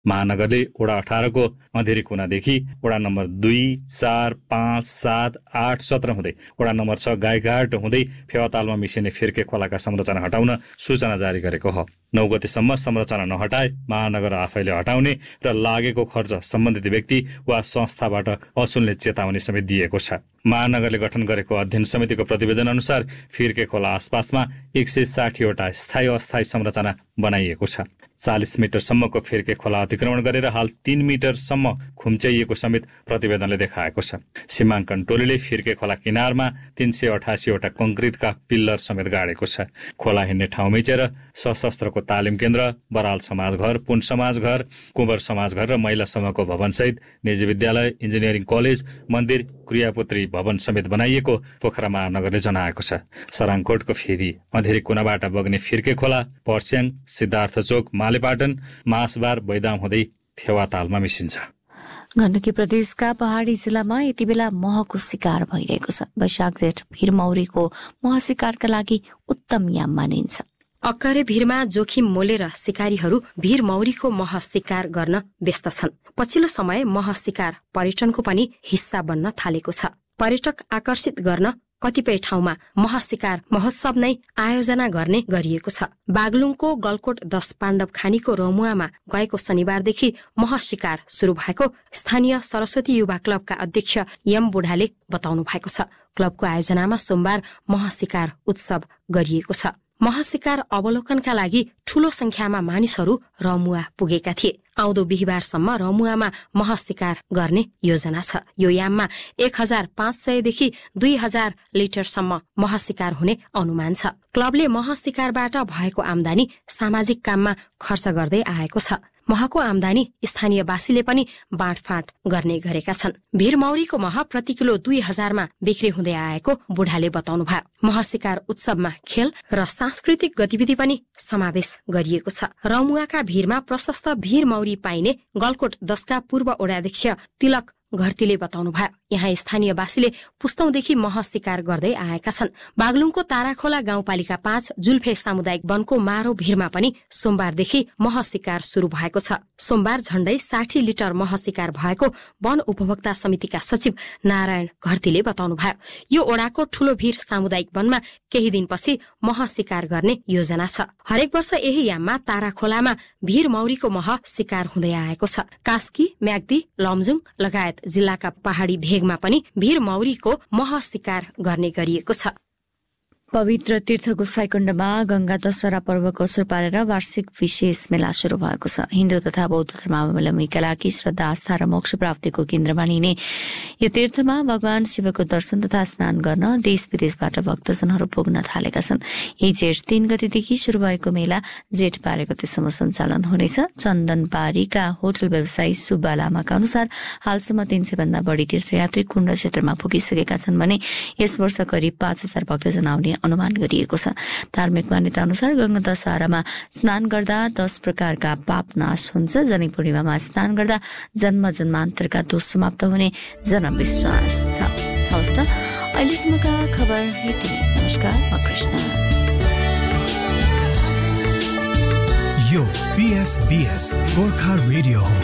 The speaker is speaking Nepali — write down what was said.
महानगरले वडा 18 को अँधेरी कुनादेखि वडा नम्बर 2, 4, 5, 7, 8, 17 हुँदै वडा नम्बर 6 गाईघाट हुँदै फेवातालमा मिसिने फिर्के खोलाका संरचना हटाउन सूचना जारी गरेको हो। 9 गतेसम्म संरचना नहटाए महानगर आफैले हटाउने र लागेको खर्च सम्बन्धित व्यक्ति वा संस्थाबाट असुल्ने चेतावनी समेत दिएको छ। महानगरले गठन गरेको अध्ययन समितिको प्रतिवेदन अनुसार फिर्के खोला आसपासमा 160 वटा स्थायी अस्थायी संरचना बनाइएको छ। 40 मिटरसम्मको फिर्के खोला अतिक्रमण गरेर हाल 3 मिटरसम्म खुम्च्याइएको समेत प्रतिवेदनले देखाएको छ। सीमाङ्कन टोलीले फिर्के खोला किनारमा 388 वटा कंक्रिटका पिल्लर समेत गाडेको छ। खोला हिँड्ने ठाउँ मिचेर सशस्त्रको तालिम केन्द्र, बराल समाज घर, पुन समाज घर, कुँवर समाज घर र महिला समूहको भवनसहित निजी विद्यालय, इन्जिनियरिङ कलेज, मन्दिर, क्रियापुत्री भवन समेत बनाइएको पोखरा महानगरले जनाएको छ। सराङकोटको फेदी अँधेरी कुनाबाट बग्ने फिर्के खोला पर्स्याङ, सिद्धार्थ चोक, मालेपाटन, मासबार, बैदाम हुँदै फेवातालमा मिसिन्छ। गण्डकी प्रदेशका पहाड़ी जिल्लामा यति बेला महको शिकार भइरहेको छ। वैशाख जेठ भिरमौरीको मह शिकारका लागि उत्तम याम मानिन्छ। अक्करे भिरमा जोखिम मोलेर शिकारीहरू भिरमौरीको मह शिकार गर्न व्यस्त छन्। पछिल्लो समय मह शिकार पर्यटनको पनि हिस्सा बन्न थालेको छ। पर्यटक आकर्षित गर्न कतिपय ठाउँमा मह शिकार महोत्सव नै आयोजना गर्ने गरिएको छ। बागलुङको गलकोट 10 पाण्डव खानीको रमुवामा गएको शनिबारदेखि मह शिकार शुरू भएको स्थानीय सरस्वती युवा क्लबका अध्यक्ष एम बुढाले बताउनु भएको छ। क्लबको आयोजनामा सोमबार मह शिकार उत्सव गरिएको छ। मह शिकार अवलोकनका लागि ठूलो संख्यामा मानिसहरू रमुवा पुगेका थिए। आउँदो बिहिबारसम्म रमुवामा मह शिकार गर्ने योजना छ। यो याममा 1500 देखि 2000 लिटरसम्म मह शिकार हुने अनुमान छ। क्लबले मह शिकारबाट भएको आम्दानी सामाजिक काममा खर्च गर्दै आएको छ। महको आम्दानी स्थानीयवासीले पनि बाँडफाँड गर्ने गरेका छन्। भिरमौरीको मह प्रति किलो 2000 मा बिक्री हुँदै आएको बुढाले बताउनु भयो। मह शिकार उत्सवमा खेल र सांस्कृतिक गतिविधि पनि समावेश गरिएको छ। रमुवाका भिरमा प्रशस्त भिरमौरी पाइने गलकोट 10 का पूर्व वडाध्यक्ष तिलक घरतीले बताउनु भयो। यहाँ स्थानीयवासीले पुस्तौंदेखि मह शिकार गर्दै आएका छन्। बागलुङको ताराखोला गाउँपालिका 5 जुल्फे सामुदायिक वनको मारो भिरमा पनि सोमबारदेखि मह शिकार शुरू भएको छ। सोमबार झण्डै 60 लिटर मह शिकार भएको वन उपभोक्ता समितिका सचिव नारायण घरतीले बताउनु भयो। यो ओडाको ठूलो भिर सामुदायिक वनमा केही दिनपछि मह शिकार गर्ने योजना छ। हरेक वर्ष यही याममा ताराखोलामा भिरमौरीको मह शिकार हुँदै आएको छ। कास्की, म्याग्दी, लमजुङ लगायत जिल्लाका पहाड़ी भेगमा पनि भिरमौरीको मह शिकार गर्ने गरिएको छ। पवित्र तीर्थको साइकण्डमा गंगा दशहरा पर्वको अवसर पारेर वार्षिक विशेष मेला शुरू भएको छ। हिन्दू तथा बौद्ध धर्मावलम्बीका लागि श्रद्धा, आस्था र मोक्ष प्राप्तिको केन्द्र मानिने यो तीर्थमा भगवान शिवको दर्शन तथा स्नान गर्न देश विदेशबाट भक्तजनहरू पुग्न थालेका छन्। यही जेठ 3 गतेदेखि शुरू भएको मेला जेठ 12 गतेसम्म सञ्चालन हुनेछ। चन्दनबारीका होटल व्यवसायी सुब्बा लामाका अनुसार हालसम्म 300 भन्दा बढी तीर्थयात्री कुण्ड क्षेत्रमा पुगिसकेका छन् भने यस वर्ष करिब 5000 भक्तजन आउने अनुमान गरिएको छ। धार्मिक मान्यता अनुसार गंगा दशहरामा स्नान गर्दा 10 प्रकारका पाप नाश हुन्छ। जनी पूर्णिमामा स्नान गर्दा जन्म जन्मान्तरका दोष समाप्त हुने जनविश्वास छ। हवस् त अहिलेसम्मका खबर यति नै। नमस्कार, म कृष्ण। यो PFBS गोर्खा रेडियो